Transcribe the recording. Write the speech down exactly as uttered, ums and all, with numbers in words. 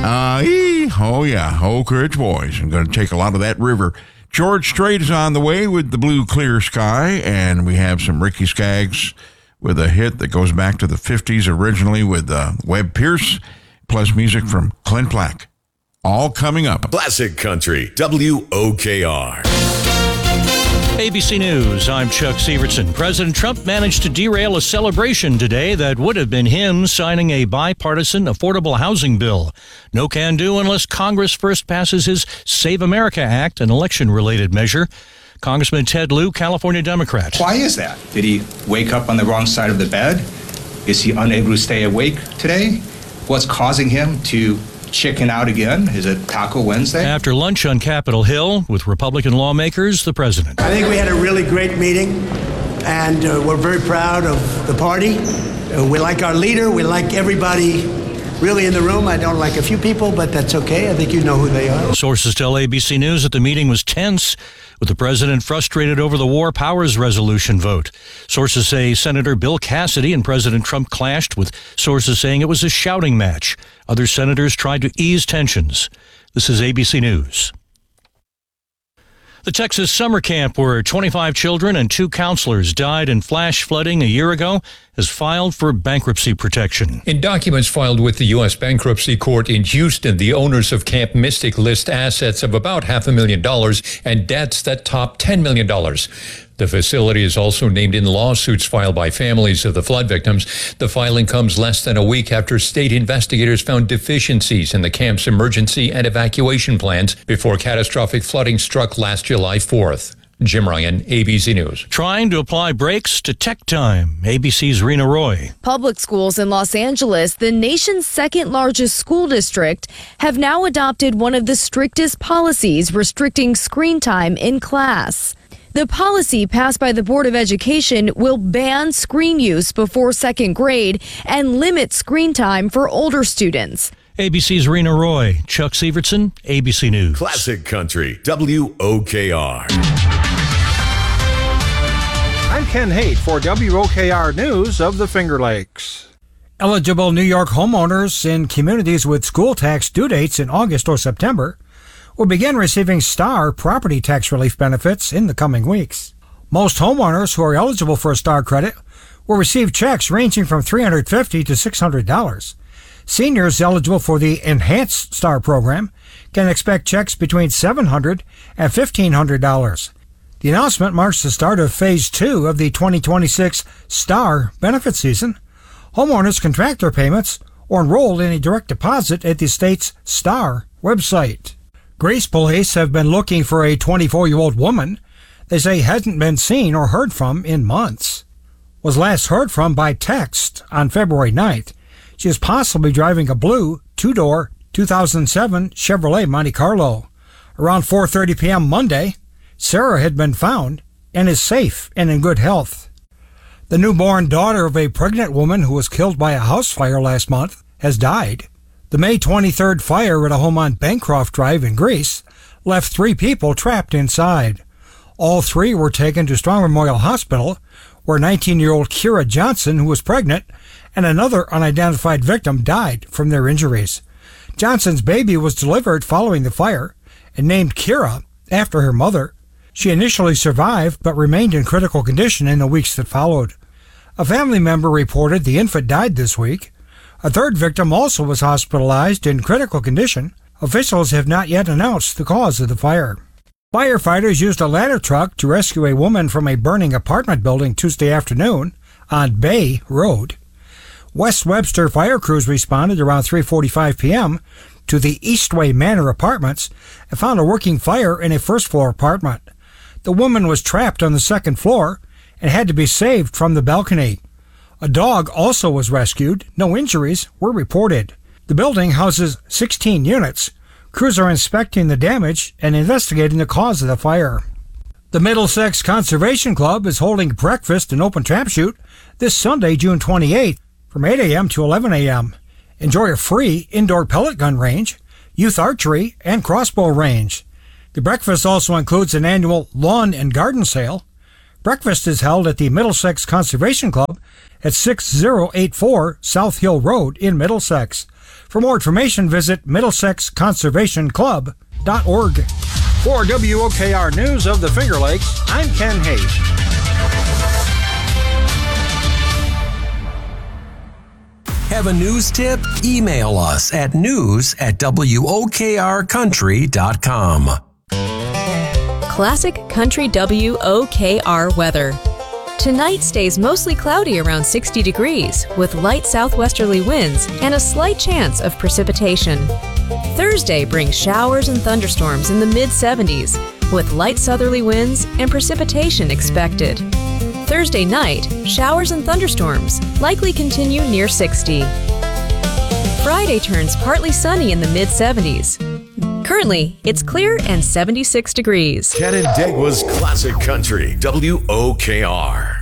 Uh, ee, oh, yeah, Oak Ridge Boys. I'm going to take a lot of that river. George Strait is on the way with the Blue Clear Sky, and we have some Ricky Skaggs with a hit that goes back to the fifties originally with uh, Webb Pierce, plus music from Clint Black. All coming up. Classic Country, W O K R. A B C News, I'm Chuck Severson. President Trump managed to derail a celebration today that would have been him signing a bipartisan affordable housing bill. No can do unless Congress first passes his Save America Act, an election-related measure. Congressman Ted Lieu, California Democrat. Why is that? Did he wake up on the wrong side of the bed? Is he unable to stay awake today? What's causing him to chicken out again? Is it Taco Wednesday? After lunch on Capitol Hill with Republican lawmakers, the president. I think we had a really great meeting, and uh, we're very proud of the party. Uh, we like our leader. We like everybody really in the room. I don't like a few people, but that's okay. I think you know who they are. Sources tell A B C News that the meeting was tense, with the president frustrated over the War Powers Resolution vote. Sources say Senator Bill Cassidy and President Trump clashed, with sources saying it was a shouting match. Other senators tried to ease tensions. This is A B C News. The Texas summer camp where twenty-five children and two counselors died in flash flooding a year ago has filed for bankruptcy protection. In documents filed with the U S Bankruptcy Court in Houston, the owners of Camp Mystic list assets of about half a million dollars and debts that top ten million dollars. The facility is also named in lawsuits filed by families of the flood victims. The filing comes less than a week after state investigators found deficiencies in the camp's emergency and evacuation plans before catastrophic flooding struck last July fourth. Jim Ryan, A B C News. Trying to apply brakes to tech time. A B C's Rena Roy. Public schools in Los Angeles, the nation's second largest school district, have now adopted one of the strictest policies restricting screen time in class. The policy passed by the Board of Education will ban screen use before second grade and limit screen time for older students. A B C's Rena Roy, Chuck Severson, A B C News. Classic Country, W O K R. I'm Ken Haight for W O K R News of the Finger Lakes. Eligible New York homeowners in communities with school tax due dates in August or September will begin receiving STAR property tax relief benefits in the coming weeks. Most homeowners who are eligible for a STAR credit will receive checks ranging from three hundred fifty dollars to six hundred dollars. Seniors eligible for the Enhanced STAR program can expect checks between seven hundred dollars and fifteen hundred dollars. The announcement marks the start of Phase two of the twenty twenty-six STAR benefit season. Homeowners can track their payments or enroll in a direct deposit at the state's STAR website. Greece police have been looking for a twenty-four-year-old woman they say hasn't been seen or heard from in months. Was last heard from by text on February ninth. She is possibly driving a blue two-door two thousand seven Chevrolet Monte Carlo. Around four thirty p.m. Monday, Sarah had been found and is safe and in good health. The newborn daughter of a pregnant woman who was killed by a house fire last month has died. The May twenty-third fire at a home on Bancroft Drive in Greece left three people trapped inside. All three were taken to Strong Memorial Hospital, where nineteen-year-old Kira Johnson, who was pregnant, and another unidentified victim died from their injuries. Johnson's baby was delivered following the fire and named Kira after her mother. She initially survived but remained in critical condition in the weeks that followed. A family member reported the infant died this week. A third victim also was hospitalized in critical condition. Officials have not yet announced the cause of the fire. Firefighters used a ladder truck to rescue a woman from a burning apartment building Tuesday afternoon on Bay Road. West Webster fire crews responded around three forty-five p.m. to the Eastway Manor Apartments and found a working fire in a first-floor apartment. The woman was trapped on the second floor and had to be saved from the balcony. A dog also was rescued. No injuries were reported. The building houses sixteen units. Crews are inspecting the damage and investigating the cause of the fire. The Middlesex Conservation Club is holding breakfast and open trap shoot this Sunday, June twenty-eighth, from eight a.m. to eleven a.m. Enjoy a free indoor pellet gun range, youth archery, and crossbow range. The breakfast also includes an annual lawn and garden sale. Breakfast is held at the Middlesex Conservation Club at six oh eight four South Hill Road in Middlesex. For more information, visit middlesex conservation club dot org. For W O K R News of the Finger Lakes, I'm Ken Hayes. Have a news tip? Email us at news at W O K R country dot com. Classic Country W O K R weather. Tonight stays mostly cloudy around sixty degrees with light southwesterly winds and a slight chance of precipitation. Thursday brings showers and thunderstorms in the mid seventies with light southerly winds and precipitation expected. Thursday night, showers and thunderstorms likely continue near sixty. Friday turns partly sunny in the mid seventies. Currently, it's clear and seventy-six degrees. Canandaigua's Classic Country, W O K R.